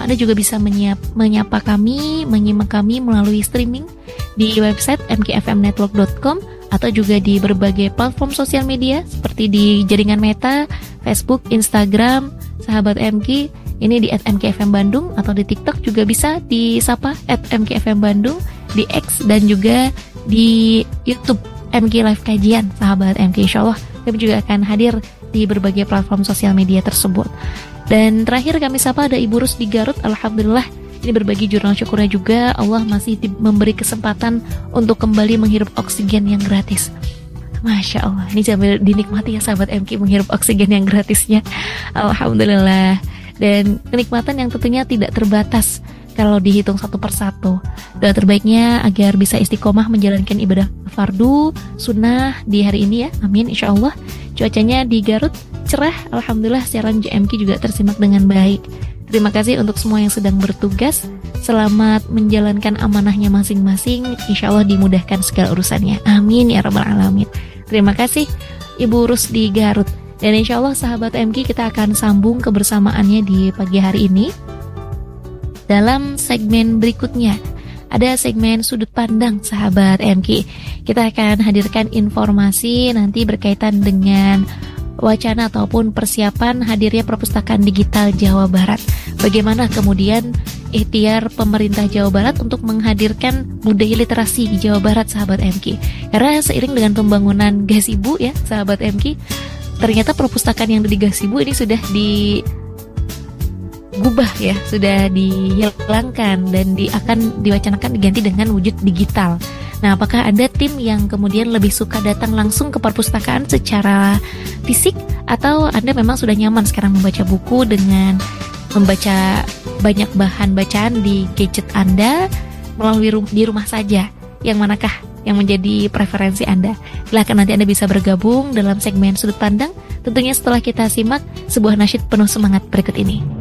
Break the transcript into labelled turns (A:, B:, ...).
A: Anda juga bisa menyapa kami, menyimak kami melalui streaming di website mkfmnetwork.com atau juga di berbagai platform sosial media seperti di jaringan Meta, Facebook, Instagram, Sahabat MK, ini di @mkfm Bandung, atau di TikTok juga bisa disapa @mkfm Bandung, di X dan juga di YouTube MK Live Kajian Sahabat MK. Insyaallah kami juga akan hadir di berbagai platform sosial media tersebut. Dan terakhir kami sapa ada Ibu Rus di Garut. Alhamdulillah ini berbagi jurnal syukurnya juga, Allah masih memberi kesempatan untuk kembali menghirup oksigen yang gratis. Masya Allah, ini sambil dinikmati ya sahabat MK menghirup oksigen yang gratisnya. Alhamdulillah. Dan kenikmatan yang tentunya tidak terbatas kalau dihitung satu persatu. Doa terbaiknya agar bisa istiqomah menjalankan ibadah fardu, sunnah di hari ini ya. Amin, insya Allah. Cuacanya di Garut cerah, alhamdulillah siaran JMK juga tersimak dengan baik. Terima kasih untuk semua yang sedang bertugas. Selamat menjalankan amanahnya masing-masing. Insya Allah dimudahkan segala urusannya. Amin ya rabbal alamin. Terima kasih Ibu Rus di Garut. Dan insya Allah sahabat MK kita akan sambung kebersamaannya di pagi hari ini. Dalam segmen berikutnya ada segmen sudut pandang sahabat MK. Kita akan hadirkan informasi nanti berkaitan dengan wacana ataupun persiapan hadirnya perpustakaan digital Jawa Barat. Bagaimana kemudian ikhtiar pemerintah Jawa Barat untuk menghadirkan budaya literasi di Jawa Barat sahabat MK. Karena seiring dengan pembangunan Gasibu ya sahabat MK, ternyata perpustakaan yang ada di Gasibu ini sudah digubah ya, sudah dihilangkan dan akan diwacanakan diganti dengan wujud digital. Nah, apakah ada tim yang kemudian lebih suka datang langsung ke perpustakaan secara fisik, atau Anda memang sudah nyaman sekarang membaca buku dengan membaca banyak bahan bacaan di gadget Anda melalui di rumah saja? Yang manakah yang menjadi preferensi Anda? Silahkan nanti Anda bisa bergabung dalam segmen sudut pandang, tentunya setelah kita simak sebuah nasyid penuh semangat berikut ini.